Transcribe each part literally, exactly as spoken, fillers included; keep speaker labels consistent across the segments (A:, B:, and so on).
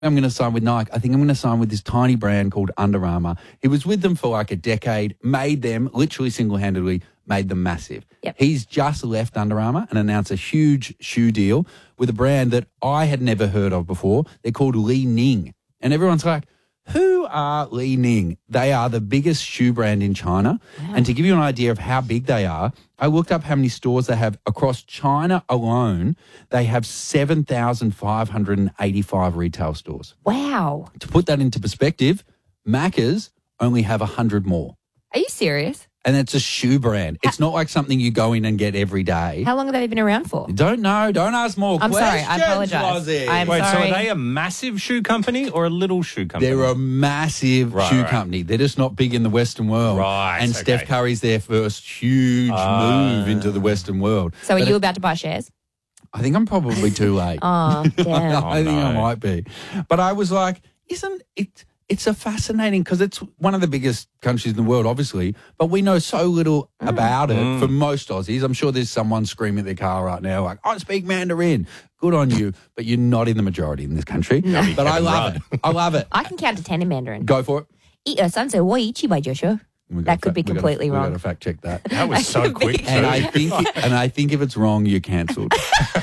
A: I'm going to sign with Nike. I think I'm going to sign with this tiny brand called Under Armour. He was with them for like a decade, made them, literally single-handedly, made them massive.
B: Yep.
A: He's just left Under Armour and announced a huge shoe deal with a brand that I had never heard of before. They're called Li Ning. And everyone's like, who are Li Ning? They are the biggest shoe brand in China. Wow. And to give you an idea of how big they are, I looked up how many stores they have across China alone. They have seven thousand five hundred eighty-five retail stores.
B: Wow.
A: To put that into perspective, Macca's only have one hundred more.
B: Are you serious?
A: And it's a shoe brand. It's not like something you go in and get every day.
B: How long have they been around for?
A: Don't know. Don't ask more
B: I'm
A: questions.
B: sorry. I apologise. I'm
C: Wait,
B: sorry.
C: so are they a massive shoe company or a little shoe company?
A: They're a massive
C: Right,
A: shoe
C: right.
A: company. They're just not big in the Western world.
C: Right,
A: And
C: okay.
A: Steph Curry's their first huge
C: Ah.
A: move into the Western world.
B: So are
A: But
B: you
A: it-
B: about to buy shares?
A: I think I'm probably too late.
B: Oh, damn.
A: I think I
C: no.
A: might be. But I was like, isn't it... It's a fascinating because it's one of the biggest countries in the world, obviously, but we know so little about it
C: Mm.
A: for most Aussies. I'm sure there's someone screaming at their car right now like, I speak Mandarin. Good on you, but you're not in the majority in this country.
B: No.
A: But I
C: Kevin
A: love
C: Rudd.
A: it. I love it.
B: I can count to ten in Mandarin.
A: Go for it.
B: 一二三四五六七八九十.
A: We
B: That
A: gotta
B: could be
A: fact- we gotta-
B: completely
A: we
B: wrong.
A: got to fact check that.
C: That was so
B: could be.
C: quick.
A: And
C: too.
A: I think, and I think if it's wrong, you're cancelled.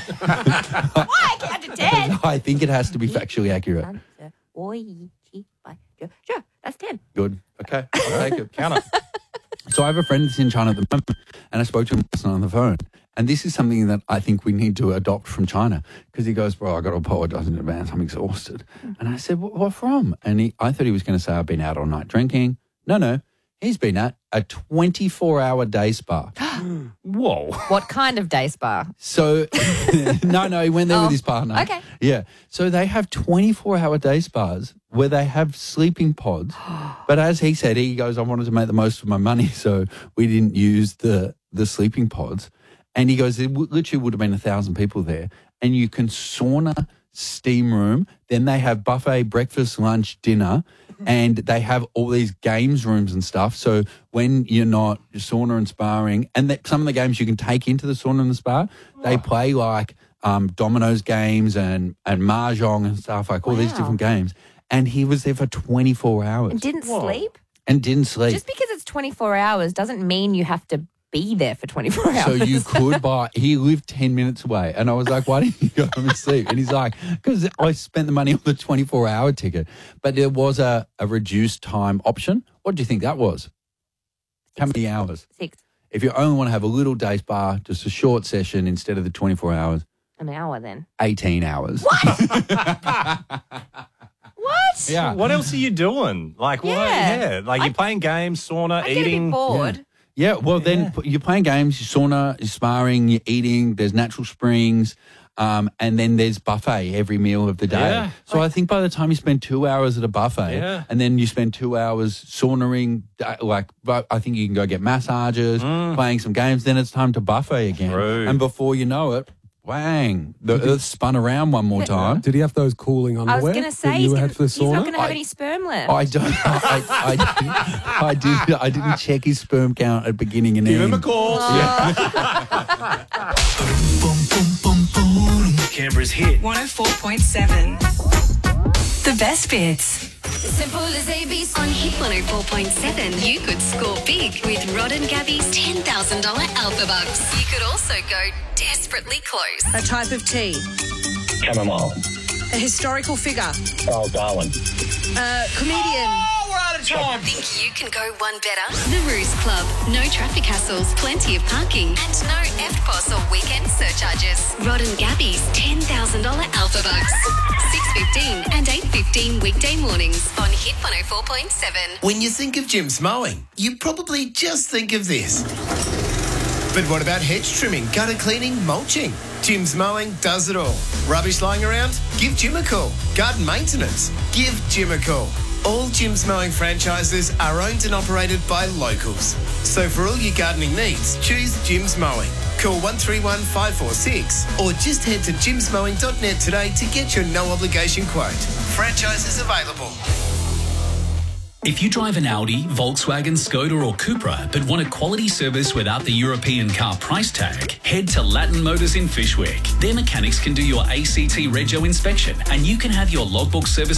B: Why? I count to ten.
A: I think it has to be factually accurate.
B: 三四五六七八九十. Sure, that's ten.
A: Good. Okay, I'll take it.
C: Count it.
A: So I have a friend that's in China at the moment, and I spoke to him last night on the phone. And this is something that I think we need to adopt from China because he goes, bro, I got to apologise in advance. I'm exhausted. And I said, what, what from? And he, I thought he was going to say, I've been out all night drinking. No, no. He's been at a twenty-four hour day spa.
C: Whoa.
B: What kind of day spa?
A: So, no, no, he went there
B: Oh,
A: with his partner.
B: okay.
A: Yeah. So they have twenty-four hour day spas where they have sleeping pods. But as he said, he goes, I wanted to make the most of my money, so we didn't use the, the sleeping pods. And he goes, there w- literally would have been a thousand people there. And you can sauna, steam room. Then they have buffet, breakfast, lunch, dinner. And they have all these games rooms and stuff. So when you're not sauna and sparring, and that some of the games you can take into the sauna and the spa, they play like um, dominoes games and, and mahjong and stuff, like all these
B: Wow.
A: different games. And he was there for twenty-four hours
B: And didn't
C: Whoa.
B: sleep?
A: and didn't sleep.
B: Just because it's twenty-four hours doesn't mean you have to be there for twenty-four hours.
A: So you could buy, he lived ten minutes away. And I was like, why didn't you go home and sleep? And he's like, because I spent the money on the twenty-four hour ticket. But there was a, a reduced time option. What do you think that was? How many hours?
B: Six.
A: If you only want to have a little day spa, just a short session instead of the twenty-four hours,
B: An hour then.
A: eighteen hours.
B: What?
A: Yeah.
C: What else are you doing? Like, what?
B: Yeah.
C: Yeah. Like, you're playing games, sauna,
B: I get a
C: eating.
B: bit bored.
A: Yeah, well, then p- you're playing games, you're sauna, you're sparring, you're eating, there's natural springs, um, and then there's buffet every meal of the day.
C: Yeah.
A: So I think by the time you spend two hours at a buffet
C: Yeah.
A: and then you spend two hours saunaing, uh, like, but I think you can go get massages, playing some games, then it's time to buffet again.
C: True.
A: And before you know it, whang, the earth spun around one more time.
D: Did he have those cooling
B: I
D: underwear
B: was going to
D: that
B: say,
D: you
B: he's, gonna,
D: had for the
B: he's not
D: sauna?
B: going to have
A: I-
B: any sperm left.
A: I don't. I, I, didn't, I did. I didn't check his sperm count at beginning and
C: Give
A: end.
C: him a call.
E: Canberra's hit.
F: one oh four point seven. The best bits.
G: Simple as A B C. On Hit one oh four point seven, you could score big with Rod and Gabby's ten thousand dollars Alpha Bucks. You could also go desperately close.
F: A type of tea.
E: Chamomile.
F: A historical figure.
E: Charles Darwin.
F: A comedian.
G: Think you can go one better? The Ruse Club. No traffic hassles, plenty of parking, and no F P O S or weekend surcharges. Rod and Gabby's ten thousand dollars Alpha Bucks. six fifteen and eight fifteen weekday mornings on Hit one oh four point seven.
H: When you think of Jim's Mowing, you probably just think of this. But what about hedge trimming, gutter cleaning, mulching? Jim's Mowing does it all. Rubbish lying around? Give Jim a call. Garden maintenance? Give Jim a call. All Jim's Mowing franchises are owned and operated by locals. So for all your gardening needs, choose Jim's Mowing. Call one three one five four six or just head to jims mowing dot net today to get your no obligation quote. Franchises available.
D: If you drive an Audi, Volkswagen, Skoda or Cupra but want a quality service without the European car price tag, head to Latin Motors in Fishwick. Their mechanics can do your A C T Rego inspection and you can have your logbook service